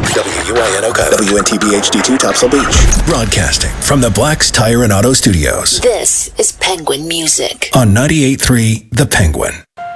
WUINO WNTB HD2 Topsail Beach. Broadcasting from the Black's Tire and Auto Studios. This is Penguin Music. On 98.3 The Penguin.